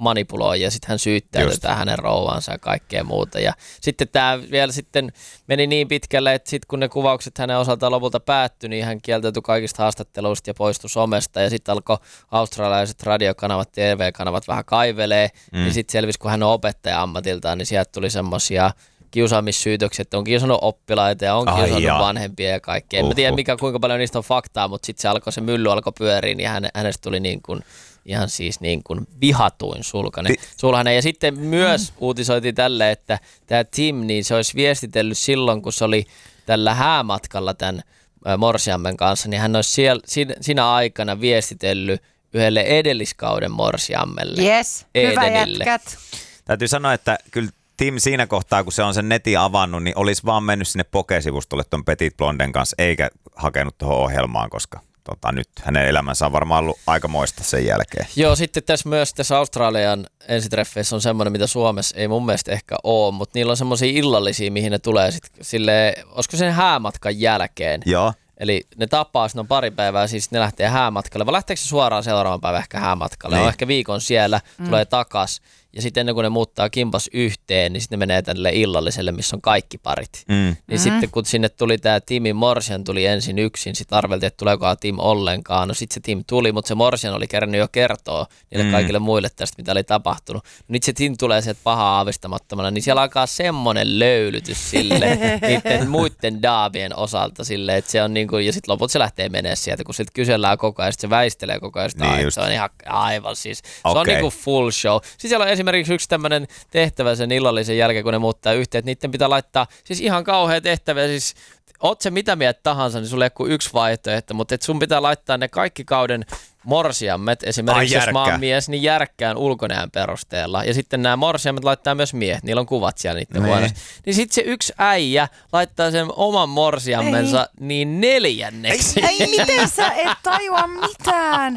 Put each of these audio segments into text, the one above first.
manipuloi ja sitten hän syyttää tätä hänen rouvansa ja kaikkea muuta. Ja sitten tämä vielä sitten meni niin pitkälle, että sitten kun ne kuvaukset hänen osaltaan lopulta päättyi, niin hän kieltäytyi kaikista haastatteluista ja poistui somesta. Ja sitten alkoi australialaiset radiokanavat, TV-kanavat vähän kaivelee. Niin sitten selvisi, kun hän on opettaja ammatiltaan, niin sieltä tuli semmoisia kiusaamissyytöksiä, että on kiusannut oppilaita ja on kiusannut vanhempia ja kaikkea. En tiedä kuinka paljon niistä on faktaa, mutta sitten se mylly alkoi pyöriä, niin hänestä tuli niin kuin ihan siis niin kuin vihatuin sulhanen. Ja sitten myös uutisoitiin tälle, että tämä Tim, niin se olisi viestitellyt silloin, kun se oli tällä häämatkalla tämän morsiammen kanssa, niin hän olisi siinä aikana viestitellyt yhdelle edelliskauden morsiammelle. Yes, hyvä jätkät. Täytyy sanoa, että kyllä Tim siinä kohtaa, kun se on sen netin avannut, niin olisi vaan mennyt sinne Poke-sivustolle ton Petit Blonden kanssa, eikä hakenut tuohon ohjelmaan, koska nyt hänen elämänsä on varmaan ollut aikamoista sen jälkeen. Joo, sitten tässä Australian ensitreffeissä on semmoinen, mitä Suomessa ei mun mielestä ehkä ole, mutta niillä on semmoisia illallisia, mihin ne tulee sitten silleen, olisiko sen häämatkan jälkeen. Joo. Eli ne tapaa, ne on pari päivää, siis ne lähtee häämatkalle, vai lähteekö se suoraan seuraavan päivän ehkä häämatkalle? Niin. On ehkä viikon siellä, tulee takas, ja sitten ennen kuin ne muuttaa kimpas yhteen, niin sitten ne menee tänne illalliselle, missä on kaikki parit. Niin sitten kun sinne tuli tämä Timin morsian tuli ensin yksin, sitten arveltiin, että tuleekohan Tim ollenkaan. No sitten se Tim tuli, mutta se morsian oli kerännyt jo kertoa niille kaikille muille tästä, mitä oli tapahtunut. Nyt se Tim tulee sieltä pahaa aavistamattomana, niin siellä alkaa semmoinen löylytys sille niiden muiden daavien osalta sille, että se on niin kuin, ja sitten lopulta se lähtee menee sieltä, kun siltä kysellään koko ajan, se väistelee koko ajan sitä, niin se on ihan aivan siis, se on niin kuin full show. Siis siellä on esimerkiksi yksi tämmöinen tehtävä sen illallisen jälkeen, kun ne muuttaa yhteen, että niiden pitää laittaa, siis ihan kauhea tehtävä, siis oot se mitä mieltä tahansa, niin sulla ei ole kuin yksi vaihtoehto, mutta et sun pitää laittaa ne kaikki kauden morsiammet, esimerkiksi jos mä oon mies, niin järkkään ulkonäön perusteella. Ja sitten nämä morsiammet laittaa myös miehet, niillä on kuvat siellä niiden huoneessa. Niin sitten se yksi äijä laittaa sen oman morsiammensa niin 4. Ei, miten sä et tajua mitään?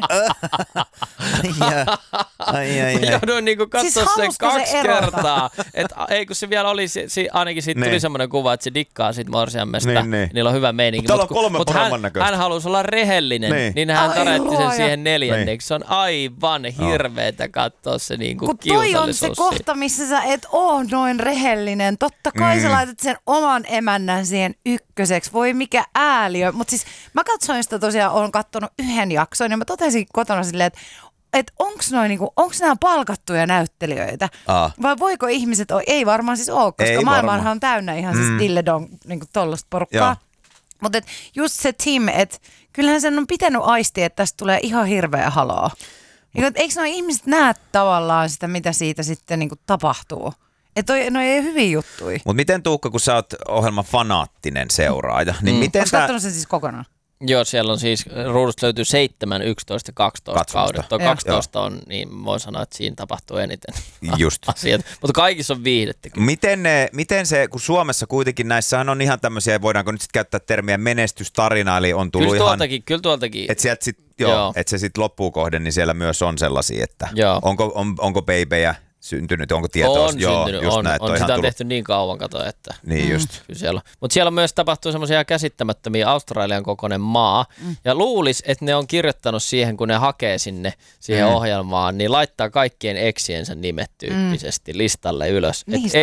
Ai. Jouduin niinku katsoa siis sen 2 kertaa. Ei kun se vielä oli, ainakin siitä tuli semmoinen kuva, että se dikkaa siitä morsiammesta. Niillä on hyvä meininki. Mutta hän halusi olla rehellinen, niin hän taretti sen siihen 4. Se on aivan hirveetä katsoa se niinku kiusallisuus. Toi on se kohta, missä sä et oo noin rehellinen. Totta kai sä laitat sen oman emännän siihen ykköseksi. Voi mikä ääliö. Mutta siis mä katsoin sitä tosiaan, olen katsonut 1 jakson ja mä totesin kotona silleen, että onko nämä palkattuja näyttelijöitä? Vai voiko ihmiset, ei varmaan siis ole, koska maailmanhan on täynnä ihan siis dilledon niinku tollaista porukkaa. Mutta just se Tim, että kyllähän sen on pitänyt aistia, että tästä tulee ihan hirveä haloo. Eikö nuo ihmiset näe tavallaan sitä, mitä siitä sitten niinku tapahtuu? Että no ei hyviä juttuja. Mutta miten Tuukka, kun sä oot ohjelman fanaattinen seuraaja, niin miten Oletko katsonut sen siis kokonaan? Joo, siellä on siis, ruudusta löytyy 7, 11 ja 12 kaudet. Tuo 12 on, niin voi sanoa, että siinä tapahtuu eniten asiat. Mutta kaikissa on viihdettä. Miten se, kun Suomessa kuitenkin näissähän on ihan tämmöisiä, voidaanko nyt sitten käyttää termiä menestystarina, eli on tullut kyllä tuoltakin. Että sieltä sitten, että se sitten loppuun kohden, niin siellä myös on sellaisia, että onko babyjä syntynyt, onko tietoa? On syntynyt, on. Sitä on tehty niin kauan, että niin just. Mutta siellä myös tapahtuu semmoisia käsittämättömiä Australian kokoinen maa, ja luulisi, että ne on kirjoittanut siihen, kun ne hakee siihen ohjelmaan, niin laittaa kaikkien eksiensä nimet tyyppisesti listalle ylös.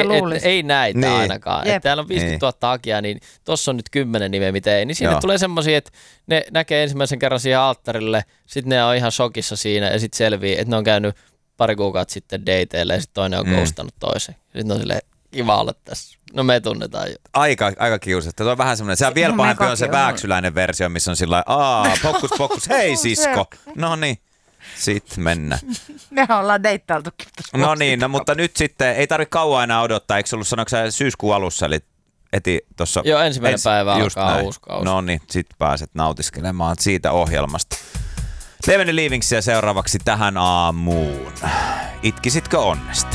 Ei näitä ainakaan. Täällä on 50 000 hakijaa, niin tossa on nyt 10 nimeä, mitä ei. Niin siinä tulee semmoisia, että ne näkee ensimmäisen kerran siihen alttarille, sitten ne on ihan shokissa siinä, ja sitten selvii, että ne on käynyt pari kuukautta sitten dateille ja sitten toinen on ghostannut toisen. Sitten on silleen, kiva olla tässä. No me tunnetaan jo. Aika kiusasta. Tuo on vähän semmoinen, se on vielä pahempi on se vääksyläinen versio, missä on sillä pokkus, hei sisko. No niin, sitten mennään. Me ollaan deittailtukin. No niin, mutta nyt sitten ei tarvitse kauan enää odottaa. Eikö se ollut sanoiko syyskuun alussa, eli tossa. Joo, ensimmäinen päivä alkaa uusi kausi. No niin, sitten pääset nautiskelemaan siitä ohjelmasta. Lemony Leavingsia seuraavaksi tähän aamuun. Itkisitkö onnesta?